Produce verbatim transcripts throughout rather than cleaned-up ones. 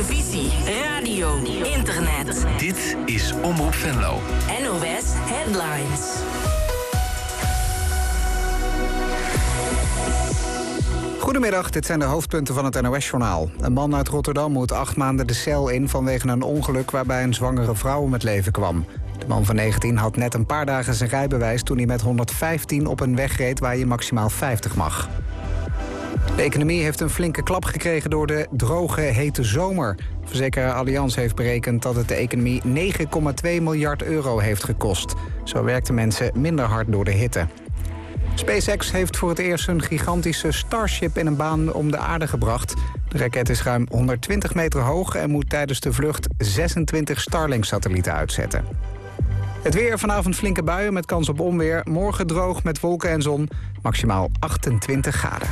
televisie, radio, internet. Dit is Omroep Venlo. N O S Headlines. Goedemiddag, dit zijn de hoofdpunten van het N O S-journaal. Een man uit Rotterdam moet acht maanden de cel in vanwege een ongeluk waarbij een zwangere vrouw om het leven kwam. De man van negentien had net een paar dagen zijn rijbewijs toen hij met honderdvijftien op een weg reed waar je maximaal vijftig mag. De economie heeft een flinke klap gekregen door de droge, hete zomer. Verzekeraar Allianz heeft berekend dat het de economie negen komma twee miljard euro heeft gekost. Zo werkten mensen minder hard door de hitte. SpaceX heeft voor het eerst een gigantische Starship in een baan om de aarde gebracht. De raket is ruim honderdtwintig meter hoog en moet tijdens de vlucht zesentwintig Starlink-satellieten uitzetten. Het weer, vanavond flinke buien met kans op onweer. Morgen droog met wolken en zon, maximaal achtentwintig graden.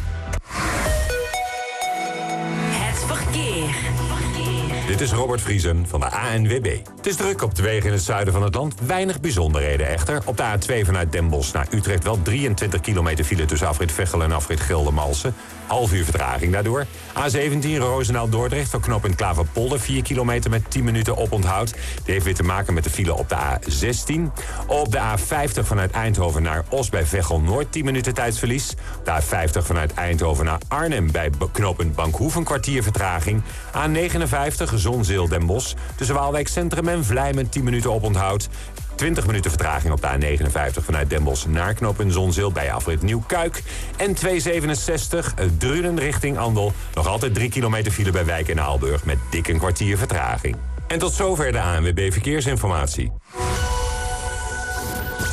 Het verkeer. Dit is Robert Vriesen van de A N W B. Het is druk op de wegen in het zuiden van het land. Weinig bijzonderheden echter. Op de A twee vanuit Den Bosch naar Utrecht wel drieëntwintig kilometer file tussen afrit Veghel en afrit Geldermalsen. Half uur vertraging daardoor. A zeventien Roosendaal-Dordrecht voor knooppunt Klaverpolder. vier kilometer met tien minuten oponthoud. Die heeft weer te maken met de file op de A zestien. Op de A vijftig vanuit Eindhoven naar Os bij Veghel-Noord. tien minuten tijdsverlies. Op de A vijftig vanuit Eindhoven naar Arnhem bij knooppunt Bankhoef. Kwartier vertraging. A negenenvijftig Zonzeel-Den Bosch. Tussen Waalwijk Centrum en Vlijmen tien minuten oponthoud. twintig minuten vertraging op de A negenenvijftig vanuit Den Bosch naar knooppunt Zonzeel bij afrit Nieuwkuik. En tweehonderdzevenenzestig Drunen richting Andel. Nog altijd drie kilometer file bij Wijk en Aalburg met dik een kwartier vertraging. En tot zover de A N W B Verkeersinformatie.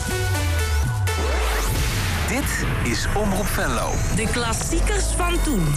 Dit is Omroep Venlo. De klassiekers van toen.